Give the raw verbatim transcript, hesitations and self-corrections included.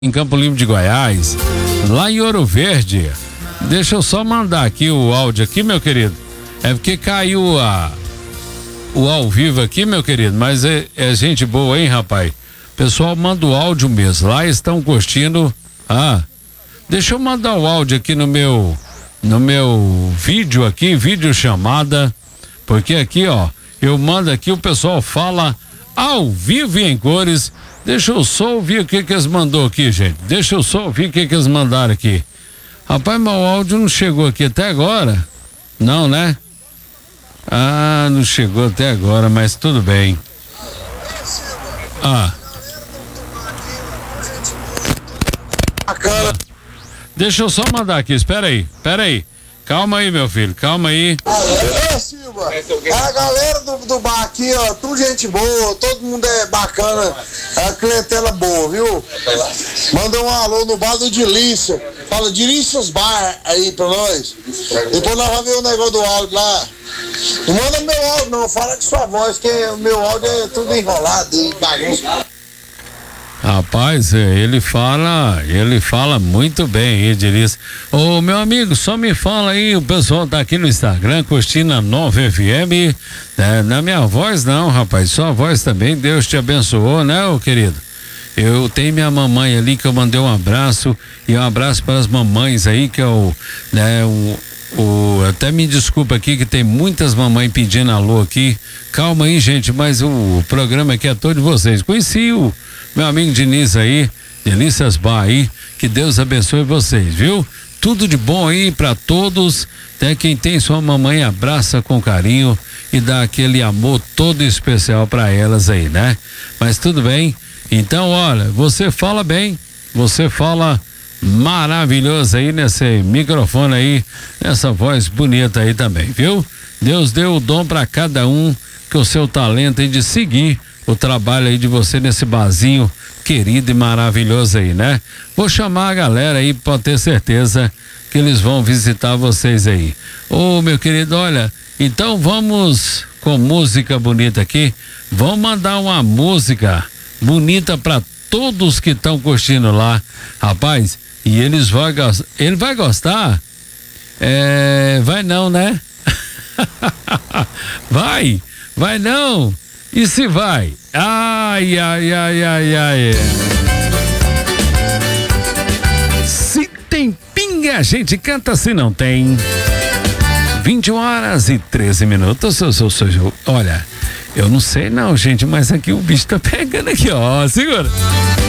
em Campo Limpo de Goiás, lá em Ouro Verde. Deixa eu só mandar aqui o áudio aqui, meu querido. É porque caiu a o ao vivo aqui, meu querido, mas é, é gente boa, hein, rapaz? Pessoal, manda o áudio mesmo. Lá estão curtindo. Ah, deixa eu mandar o áudio aqui no meu no meu vídeo aqui, vídeo chamada, porque aqui, ó, eu mando aqui, o pessoal fala ao vivo e em cores. Deixa eu só ouvir o que que eles mandou aqui, gente. Deixa eu só ouvir o que que eles mandaram aqui. Rapaz, mas o áudio não chegou aqui até agora. Não, né? Ah, não chegou até agora, mas tudo bem. Ah. Bacana. Deixa eu só mandar aqui, espera aí, espera aí. Calma aí, meu filho, calma aí. Ô, Silva, a galera do, do bar aqui, ó, tudo gente boa, todo mundo é bacana, é a clientela boa, viu? Manda um alô no bar do Dilícia. Fala, Dilícia's Bar aí pra nós. Depois nós vamos ver o negócio do áudio lá. Não manda meu áudio não, fala com sua voz, que o meu áudio é tudo enrolado e bagunça. Rapaz, ele fala, ele fala muito bem, Edilício. Ô, meu amigo, só me fala aí, o pessoal tá aqui no Instagram, curtindo a nove F M, né? Na minha voz não, rapaz, sua voz também, Deus te abençoou, né, ô querido? Eu tenho minha mamãe ali que eu mandei um abraço, e um abraço para as mamães aí, que é o, né, o, o, até me desculpa aqui que tem muitas mamães pedindo alô aqui. Calma aí, gente, mas o, o programa aqui é todo de vocês. Conheci o meu amigo Diniz aí, Delícias Bar aí, que Deus abençoe vocês, viu? Tudo de bom aí pra todos, até quem tem sua mamãe abraça com carinho e dá aquele amor todo especial pra elas aí, né? Mas tudo bem, então olha, você fala bem, você fala maravilhoso aí nesse microfone aí, nessa voz bonita aí também, viu? Deus deu o dom pra cada um, que o seu talento aí de seguir o trabalho aí de você nesse barzinho querido e maravilhoso aí, né? Vou chamar a galera aí, pode ter certeza que eles vão visitar vocês aí. Ô, meu querido, olha, então vamos com música bonita aqui, vamos mandar uma música bonita para todos que estão curtindo lá, rapaz, e eles vão, ele vai gostar? É, vai não, né? Vai, vai não. E se vai? Ai, ai, ai, ai, ai. Se tem pinga, a gente canta, se não tem. vinte horas e treze minutos. Eu, eu, eu, eu, olha, eu não sei não, gente, mas aqui o bicho tá pegando aqui, ó. Segura.